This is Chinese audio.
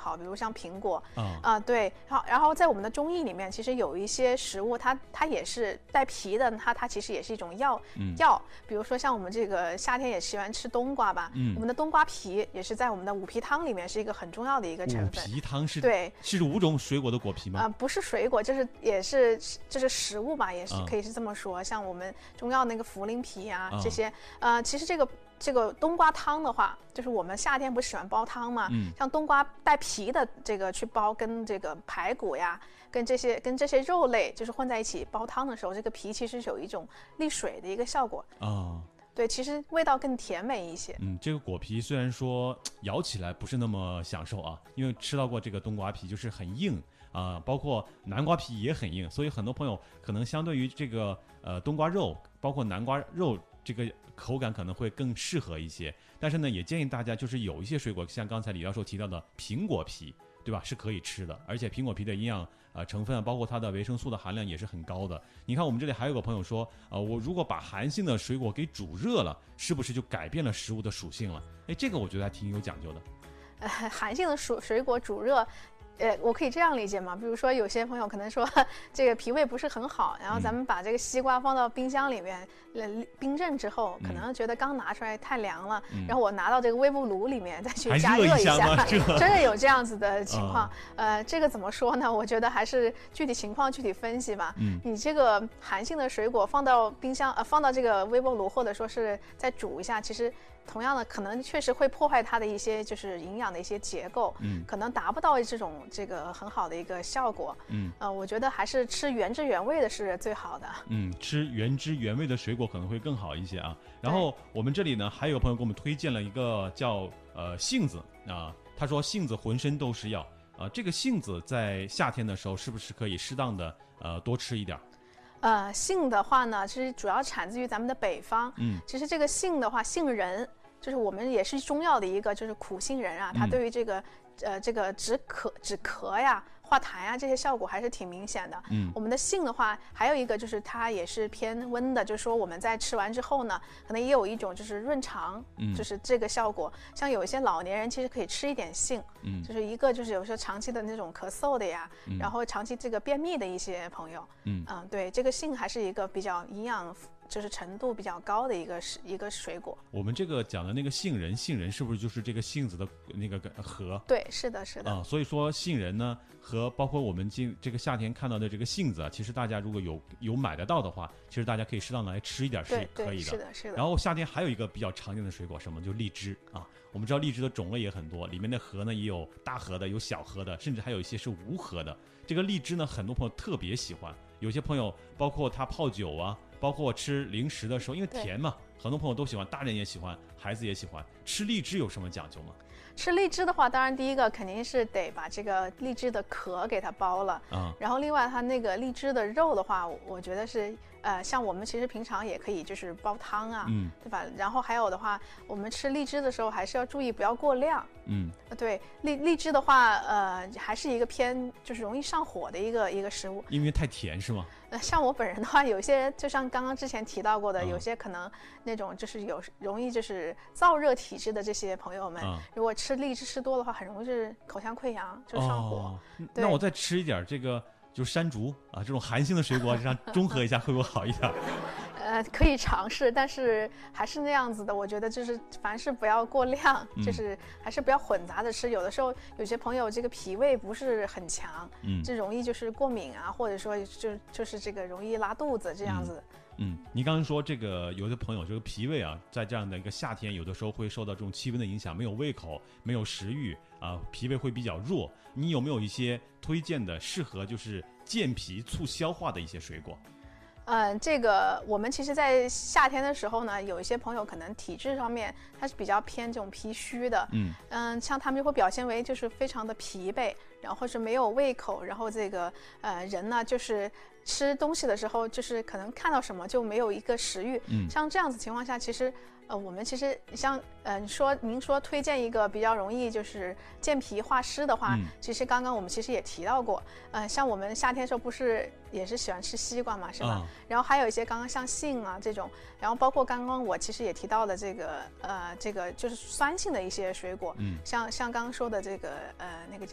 好，比如像苹果对，然后在我们的中医里面，其实有一些食物它也是带皮的，它其实也是一种药，比如说像我们这个夏天也喜欢吃冬瓜吧，我们的冬瓜皮也是在我们的五皮汤里面是一个很重要的一个成分。 五皮汤是对， 是5种水果的果皮吗？ 不是水果，也是食物吧，也是可以是这么说。像我们中药那个茯苓皮啊这些，其实这个冬瓜汤的话，就是我们夏天不是喜欢煲汤吗？像冬瓜带皮的这个去煲，跟这个排骨呀，跟这些肉类就是混在一起煲汤的时候，这个皮其实有一种利水的一个效果对，其实味道更甜美一些。 这个果皮虽然说咬起来不是那么享受啊，因为吃到过这个冬瓜皮就是很硬包括南瓜皮也很硬，所以很多朋友可能相对于这个冬瓜肉，包括南瓜肉这个口感可能会更适合一些。但是呢，也建议大家就是有一些水果，像刚才李教授提到的苹果皮，对吧？是可以吃的，而且苹果皮的营养成分包括它的维生素的含量也是很高的。你看我们这里还有个朋友说我如果把寒性的水果给煮热了，是不是就改变了食物的属性了？这个我觉得还挺有讲究的。 寒性的水果煮热我可以这样理解吗？比如说有些朋友可能说这个脾胃不是很好，然后咱们把这个西瓜放到冰箱里面冰镇之后，可能觉得刚拿出来太凉了，然后我拿到这个微波炉里面再去加热一下，真的有这样子的情况。这个怎么说呢？我觉得还是具体情况具体分析吧。你这个寒性的水果放到冰箱放到这个微波炉，或者说是再煮一下，其实同样的可能确实会破坏它的一些就是营养的一些结构，可能达不到这个很好的一个效果。我觉得还是吃原汁原味的是最好的。 吃原汁原味的水果可能会更好一些啊。然后我们这里呢还有朋友给我们推荐了一个叫杏子他说杏子浑身都是药这个杏子在夏天的时候是不是可以适当的多吃一点？ 杏的话呢，其实主要产自于咱们的北方。其实这个杏的话，杏仁就是我们也是中药的一个就是苦杏仁啊，它对于这个止咳呀、化痰呀这些效果还是挺明显的。我们的杏的话，还有一个就是它也是偏温的，就是说我们在吃完之后呢，可能也有一种就是润肠，就是这个效果。像有一些老年人其实可以吃一点杏，就是一个就是有时候长期的那种咳嗽的呀，然后长期这个便秘的一些朋友，对，这个杏还是一个比较营养就是程度比较高的一个水果。 我们这个讲的那个杏仁是不是就是这个杏子的那个核？ 对，是的所以说杏仁呢和包括我们这个夏天看到的这个杏子其实大家如果有买得到的话，其实大家可以适当的来吃一点是可以的。 是的。 然后夏天还有一个比较常见的水果什么，就荔枝我们知道荔枝的种类也很多，里面的核呢也有大核的，有小核的，甚至还有一些是无核的。这个荔枝呢，很多朋友特别喜欢，有些朋友包括他泡酒包括吃零食的时候，因为甜嘛，很多朋友都喜欢，大人也喜欢，孩子也喜欢。吃荔枝有什么讲究吗？ 吃荔枝的话，当然第一个肯定是得把这个荔枝的壳给它剥了，然后另外它那个荔枝的肉的话，我觉得是像我们其实平常也可以就是煲汤对吧？然后还有的话，我们吃荔枝的时候还是要注意不要过量。对，荔枝的话，还是一个偏就是容易上火的一个食物， 因为太甜是吗？ 像我本人的话，有些就像刚刚之前提到过的，有些可能那种就是容易就是燥热体质的这些朋友们，如果吃荔枝吃多的话，很容易是口腔溃疡，就上火。 那我再吃一点这个就是山竹这种寒性的水果，这样中和一下会不会好一点？ 可以尝试，但是还是那样子的。我觉得就是凡事不要过量，就是还是不要混杂的吃。有的时候有些朋友这个脾胃不是很强，就容易就是过敏或者说就是这个容易拉肚子这样子。 你刚刚说这个有的朋友这个脾胃在这样的一个夏天，有的时候会受到这种气温的影响，没有胃口，没有食欲脾胃会比较弱。你有没有一些推荐的适合就是健脾促消化的一些水果？ 这个我们其实在夏天的时候呢，有一些朋友可能体质上面他是比较偏这种脾虚的，像他们就会表现为就是非常的疲惫，然后是没有胃口，然后这个人呢就是吃东西的时候就是可能看到什么就没有一个食欲，像这样子情况下，其实我们其实像您说推荐一个比较容易就是健脾化湿的话，其实刚刚我们其实也提到过，像我们夏天的时候不是也是喜欢吃西瓜嘛，是吧？然后还有一些刚刚像杏这种，然后包括刚刚我其实也提到的这个就是酸性的一些水果，像刚刚说的这个那个